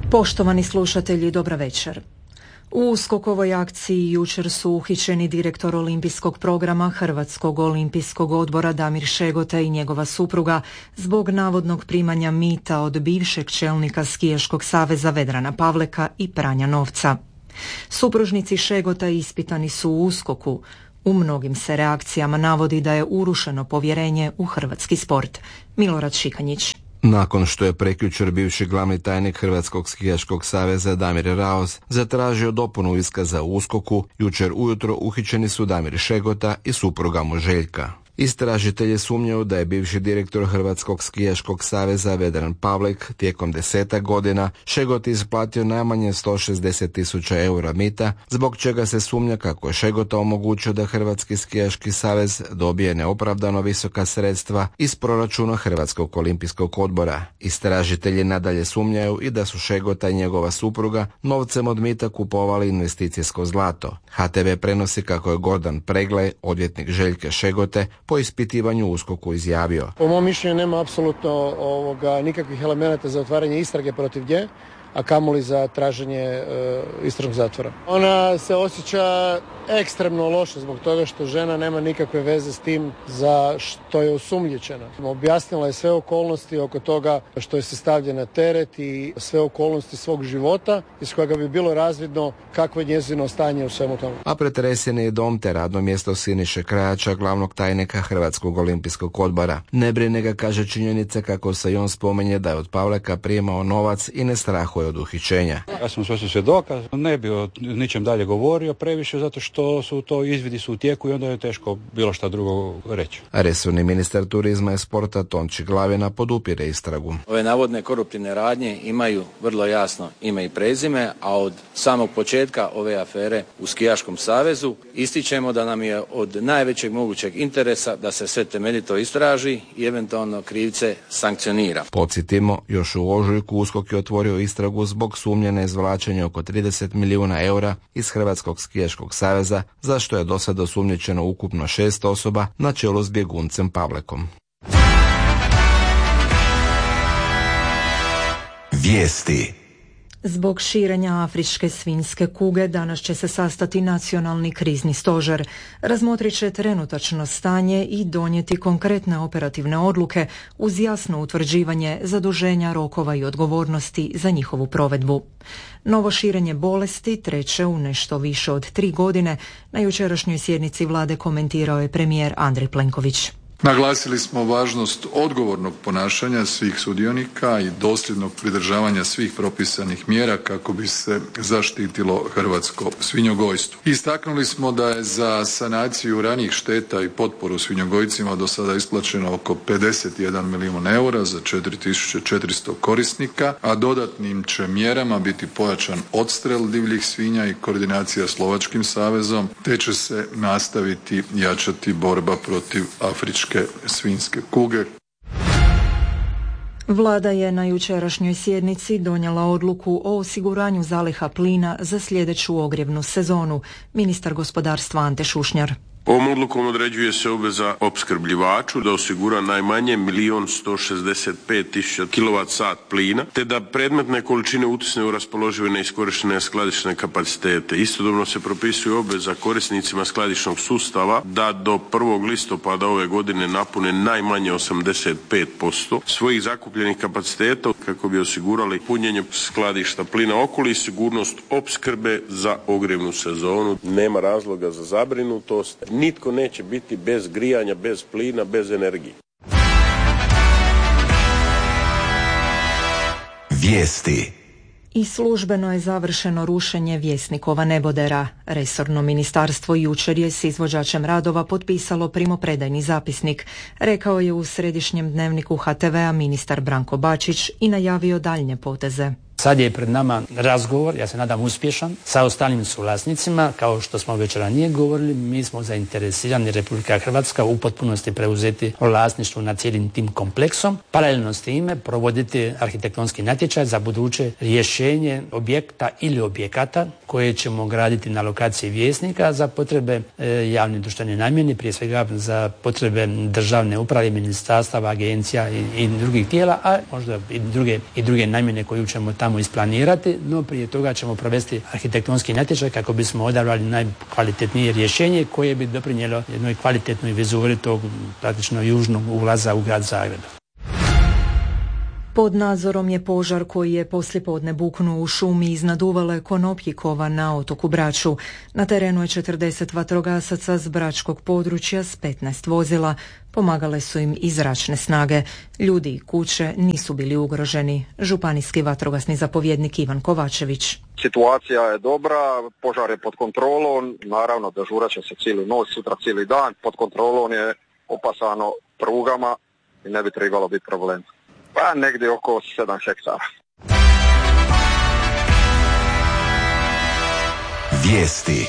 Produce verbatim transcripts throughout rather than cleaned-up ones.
Poštovani slušatelji, dobra večer. U USKOK-ovoj akciji jučer su uhićeni direktor olimpijskog programa Hrvatskog olimpijskog odbora Damir Šegota i njegova supruga zbog navodnog primanja mita od bivšeg čelnika Skijaškog saveza Vedrana Pavleka i pranja novca. Supružnici Šegota ispitani su u USKOK-u. U mnogim se reakcijama navodi da je urušeno povjerenje u hrvatski sport. Milorad Šikanjić. Nakon što je prekjučer bivši glavni tajnik Hrvatskog skijaškog saveza Damir Raos zatražio dopunu iskaza u USKOK-u, jučer ujutro uhićeni su Damir Šegota i supruga mu Željka. Istražitelji sumnjaju da je bivši direktor Hrvatskog skijaškog saveza Vedran Pavlek tijekom desetak godina Šegoti isplatio najmanje sto šezdeset tisuća eura mita, zbog čega se sumnja kako je Šegota omogućio da Hrvatski skijaški savez dobije neopravdano visoka sredstva iz proračuna Hrvatskog olimpijskog odbora. Istražitelji nadalje sumnjaju i da su Šegota i njegova supruga novcem od mita kupovali investicijsko zlato. H T V prenosi kako je Gordan Preglej, odvjetnik Željke Šegote, po ispitivanju u USKOK-u izjavio: Po mom mišljenju nema apsolutno ovoga, nikakvih elemenata za otvaranje istrage protiv nje, a kamoli za traženje e, istražnog zatvora. Ona se osjeća ekstremno loše zbog toga što žena nema nikakve veze s tim za što je osumnjičena. Objasnila je sve okolnosti oko toga što je se stavlja na teret i sve okolnosti svog života iz kojega bi bilo razvidno kakvo je njezino stanje u svemu tomu. A pretresen je dom te radno mjesto Siniše Krajača, glavnog tajnika Hrvatskog olimpijskog odbora. Ne brine ga, kaže, činjenica kako se i on spominje da je od Pavleka primao novac i ne strahuje od uhićenja. Ja sam sve svjedoka, ne bi o ničem dalje govorio previše zato što su to izvidi su u tijeku i onda je teško bilo šta drugo reći. Resorni ministar turizma i sporta Tonči Glavina podupire istragu. Ove navodne koruptivne radnje imaju vrlo jasno ime i prezime, a od samog početka ove afere u Skijaškom savezu ističemo da nam je od najvećeg mogućeg interesa da se sve temeljito istraži i eventualno krivce sankcionira. Podsjetimo, još u ožujku USKOK je otvorio istragu zbog sumnje na izvlačenje oko trideset milijuna eura iz Hrvatskog skijaškog saveza, za što je do sada osumnjičeno ukupno šest osoba na čelu s bjeguncem Pavlekom. Vijesti. Zbog širenja afričke svinjske kuge danas će se sastati nacionalni krizni stožer. Razmotrit će trenutačno stanje i donijeti konkretne operativne odluke uz jasno utvrđivanje zaduženja, rokova i odgovornosti za njihovu provedbu. Novo širenje bolesti treće u nešto više od tri godine. Na jučerašnjoj sjednici vlade komentirao je premijer Andrej Plenković. Naglasili smo važnost odgovornog ponašanja svih sudionika i dosljednog pridržavanja svih propisanih mjera kako bi se zaštitilo hrvatsko svinjogojstvo. Istaknuli smo da je za sanaciju ranijih šteta i potporu svinjogojcima do sada isplaćeno oko pedeset jedan milijun eura za četiri tisuće četiristo korisnika, a dodatnim će mjerama biti pojačan odstrel divljih svinja i koordinacija s Lovačkim savezom, te će se nastaviti jačati borba protiv afričke svinjske kuge. Vlada je na jučerašnjoj sjednici donijela odluku o osiguranju zaliha plina za sljedeću ogrjevnu sezonu. Ministar gospodarstva Ante Šušnjar. Ovom odlukom određuje se obveza opskrbljivaču da osigura najmanje milijun sto šezdeset pet tisuća kilovat sat plina, te da predmetne količine utisne u raspoložive neiskorištene skladišne kapacitete. Istodobno se propisuje obveza korisnicima skladišnog sustava da do prvog listopada ove godine napune najmanje osamdeset pet posto svojih zakupljenih kapaciteta kako bi osigurali punjenje skladišta plina Okoli i sigurnost opskrbe za ogrjevnu sezonu. Nema razloga za zabrinutost. Nitko neće biti bez grijanja, bez plina, bez energije. Vijesti. I službeno je završeno rušenje Vjesnikova nebodera. Resorno ministarstvo jučer je s izvođačem radova potpisalo primopredajni zapisnik, rekao je u središnjem dnevniku H T V-a ministar Branko Bačić i najavio daljnje poteze. Sad je pred nama razgovor, ja se nadam uspješan, sa ostalim suvlasnicima. Kao što smo već ranije govorili, mi smo zainteresirani, Republika Hrvatska, u potpunosti preuzeti vlasništvo nad cijelim tim kompleksom. Paralelno s time provoditi arhitektonski natječaj za buduće rješenje objekta ili objekata koje ćemo graditi na lokaciji Vjesnika za potrebe e, javne društvene namjene, prije svega za potrebe državne uprave, ministarstava, agencija i, i drugih tijela, a možda i druge, i druge namjene koju ćemo tamo tamo isplanirati, no prije toga ćemo provesti arhitektonski natječaj kako bismo odabrali najkvalitetnije rješenje koje bi doprinijelo jednoj kvalitetnoj vizuri tog praktično južnog ulaza u grad Zagreb. Pod nadzorom je požar koji je poslijepodne buknuo u šumi iznad uvale Konopjikova na otoku Braču. Na terenu je četrdeset vatrogasaca s bračkog područja s petnaest vozila. Pomagale su im i zračne snage. Ljudi i kuće nisu bili ugroženi. Županijski vatrogasni zapovjednik Ivan Kovačević. Situacija je dobra, požar je pod kontrolom, naravno dežurat će se cijelu noć, sutra cijeli dan. Pod kontrolom je opasano prugama i ne bi trebalo biti problem. Pa negdje oko sedam hektara. Vijesti.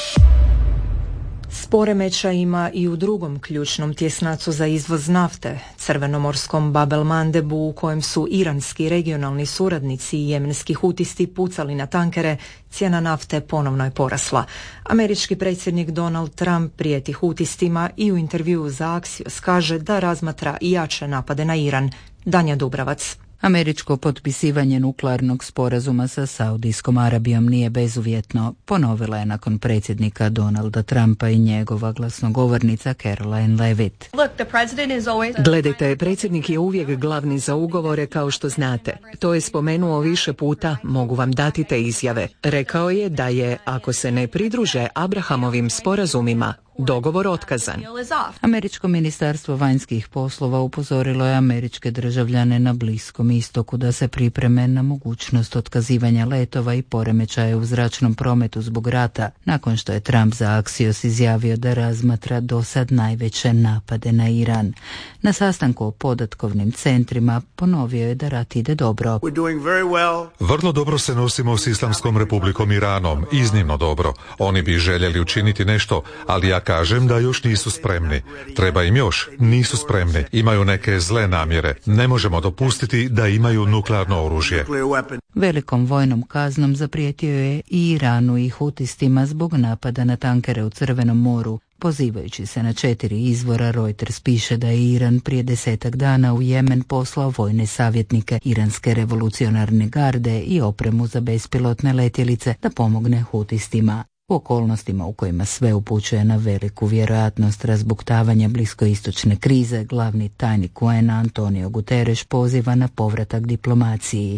Poremeća ima i u drugom ključnom tjesnacu za izvoz nafte, crvenomorskom Bab el-Mandebu, u kojem su iranski regionalni suradnici i jemenski hutisti pucali na tankere, cijena nafte ponovno je porasla. Američki predsjednik Donald Trump prijeti hutistima i u intervjuu za Axios kaže da razmatra i jače napade na Iran. Danja Dubravac. Američko potpisivanje nuklearnog sporazuma sa Saudijskom Arabijom nije bezuvjetno, ponovila je nakon predsjednika Donalda Trumpa i njegova glasnogovornica Caroline Levitt. Gledajte, predsjednik je uvijek glavni za ugovore, kao što znate. To je spomenuo više puta, mogu vam dati te izjave. Rekao je da je, ako se ne pridruže Abrahamovim sporazumima, dogovor otkazan. Američko ministarstvo vanjskih poslova upozorilo je američke državljane na Bliskom istoku da se pripreme na mogućnost otkazivanja letova i poremećaja u zračnom prometu zbog rata, nakon što je Trump za Axios izjavio da razmatra dosad najveće napade na Iran. Na sastanku o podatkovnim centrima ponovio je da rat ide dobro. Vrlo dobro se nosimo s Islamskom republikom Iranom, iznimno dobro. Oni bi željeli učiniti nešto, ali ja kažem da još nisu spremni. Treba im još, nisu spremni. Imaju neke zle namjere. Ne možemo dopustiti da imaju nuklearno oružje. Velikom vojnom kaznom zaprijetio je i Iranu i hutistima zbog napada na tankere u Crvenom moru. Pozivajući se na četiri izvora, Reuters piše da je Iran prije desetak dana u Jemen poslao vojne savjetnike Iranske revolucionarne garde i opremu za bespilotne letjelice da pomogne hutistima. U okolnostima u kojima sve upućuje na veliku vjerojatnost razbuktavanja bliskoistočne krize, glavni tajnik U N Antonio Guterres poziva na povratak diplomaciji.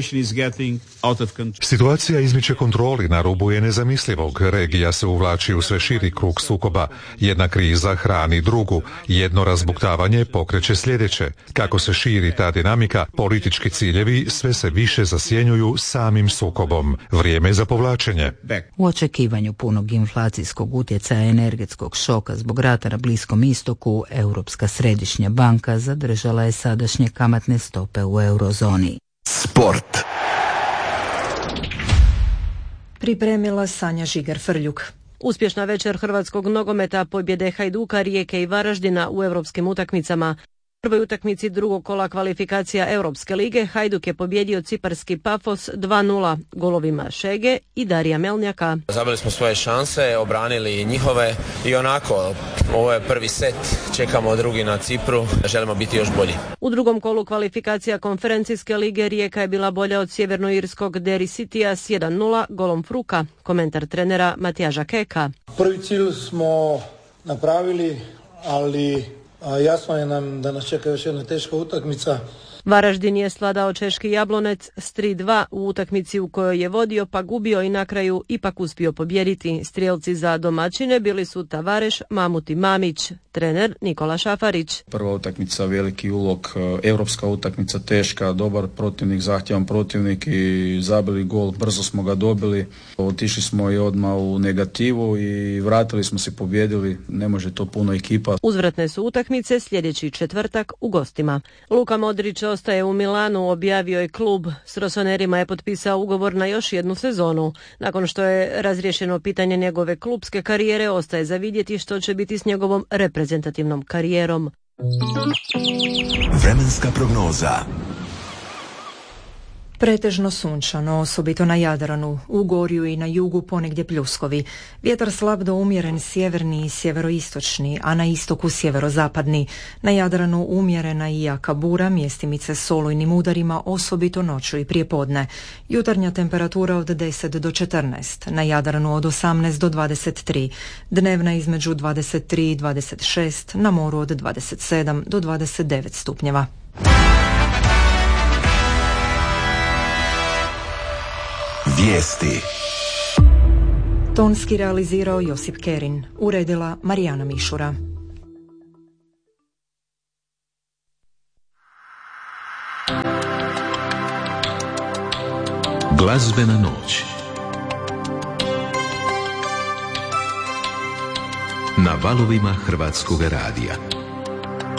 Situacija izmiče kontroli, na rubu je nezamislivog. Regija se uvlači u sve širi krug sukoba. Jedna kriza hrani drugu. Jedno razbuktavanje pokreće sljedeće. Kako se širi ta dinamika, politički ciljevi sve se više zasjenjuju samim sukobom. Vrijeme za povlačenje. U očekivanju punog inflacijskog utjecaja energetskog šoka zbog rata na Bliskom istoku, Europska središnja banka zadržala je sadašnje kamatne stope u eurozoni. Sport. Pripremila Sanja Žigar-Frljuk. Uspješna večer hrvatskog nogometa, pobjede Hajduka, Rijeke i Varaždina u europskim utakmicama. U prvoj utakmici drugog kola kvalifikacija Europske lige Hajduk je pobjedio ciparski Pafos dva nula golovima Šege i Darija Melnjaka. Zabili smo svoje šanse, obranili njihove i onako, ovo je prvi set, čekamo drugi na Cipru, želimo biti još bolji. U drugom kolu kvalifikacija konferencijske lige Rijeka je bila bolja od sjevernoirskog Derry Citya s jedan nula golom Fruka. Komentar trenera Matijaža Keka. Prvi cilj smo napravili, ali a jasno je nam da nas čeka još jedna teška utakmica. Varaždin je sladao češki Jablonec s tri dva u utakmici u kojoj je vodio pa gubio i na kraju ipak uspio pobijediti. Strijelci za domaćine bili su Tavareš, Mamut i Mamić. Trener Nikola Šafarić. Prva utakmica veliki ulog, europska utakmica teška, dobar protivnik, zahtjevan protivnik i zabili gol, brzo smo ga dobili. Otišli smo i odmah u negativu i vratili smo se, pobjedili, ne može to puno ekipa. Uzvratne su utakmice sljedeći četvrtak u gostima. Luka Modrić ostaje u Milanu, objavio je klub. S Rosonerima je potpisao ugovor na još jednu sezonu. Nakon što je razriješeno pitanje njegove klubske karijere, ostaje za vidjeti što će biti s njegovom reprezentativnom karijerom. Vremenska prognoza. Pretežno sunčano, osobito na Jadranu, u Gorju i na jugu ponegdje pljuskovi. Vjetar slab do umjeren sjeverni i sjeveroistočni, a na istoku sjeverozapadni. Na Jadranu umjerena i jaka bura, mjestimice s olujnim udarima, osobito noću i prijepodne. Jutarnja temperatura od deset do četrnaest, na Jadranu od osamnaest do dvadeset tri, dnevna između dvadeset tri i dvadeset šest, na moru od dvadeset sedam do dvadeset devet stupnjeva. Vijesti. Tonski realizirao Josip Kerin, uredila Marijana Mišura. Glazbena noć. Na valovima Hrvatskog radija.